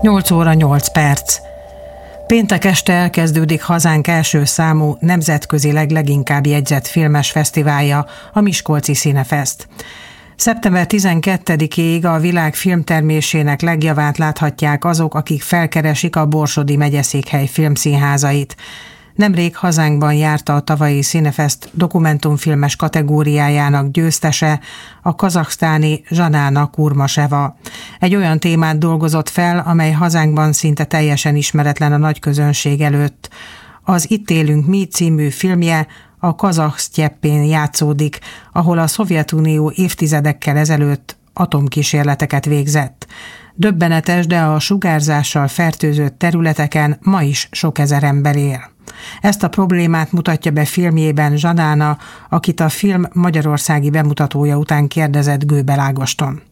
8 óra 8 perc. Péntek este elkezdődik hazánk első számú, nemzetközileg leginkább jegyzett filmes fesztiválja, a Miskolci Cinefest. Szeptember 12-ig a világ filmtermésének legjavát láthatják azok, akik felkeresik a Borsodi megyeszékhely filmszínházait. Nemrég hazánkban járta a tavalyi Cinefest dokumentumfilmes kategóriájának győztese, a kazaksztáni Zsanana Kurmaseva. Egy olyan témát dolgozott fel, amely hazánkban szinte teljesen ismeretlen a nagy közönség előtt. Az Itt élünk mi című filmje a kazakh sztyeppén játszódik, ahol a Szovjetunió évtizedekkel ezelőtt atomkísérleteket végzett. Döbbenetes, de a sugárzással fertőzött területeken ma is sok ezer ember él. Ezt a problémát mutatja be filmjében Zsanana, akit a film magyarországi bemutatója után kérdezett Gőbel Ágoston.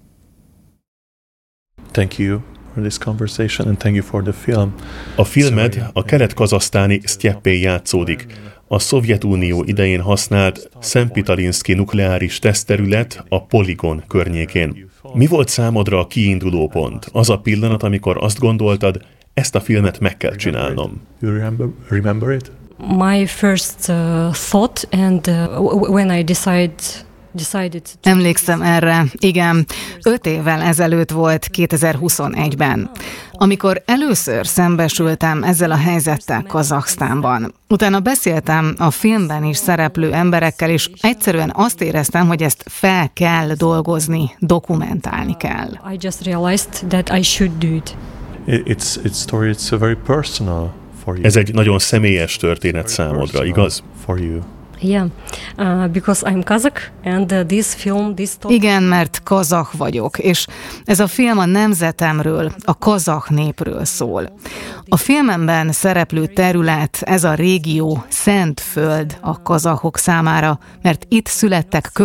Thank you for this conversation and thank you for the film. A filmed a kelet-kazahsztáni sztyeppén játszódik. A Szovjetunió idején használt Szentpitalinszki nukleáris tesztterület a Poligon környékén. Mi volt számodra a kiinduló pont? Az a pillanat, amikor azt gondoltad, ezt a filmet meg kell csinálnom. You remember it? My first thought and when I decided Emlékszem erre, igen. 5 évvel ezelőtt volt, 2021-ben, amikor először szembesültem ezzel a helyzettel Kazaksztánban. Utána beszéltem a filmben is szereplő emberekkel, és egyszerűen azt éreztem, hogy ezt fel kell dolgozni, dokumentálni kell. I just realized that I should do it. It's very personal for you. Ez egy nagyon személyes történet számodra, igaz? For you. Yeah, because I'm Kazakh, and this story... Igen, mert kazakh vagyok, és ez a film a nemzetemről, a kazakh népről szól. A filmemben szereplő terület, ez a régió szent föld a kazakhok számára, mert itt születtek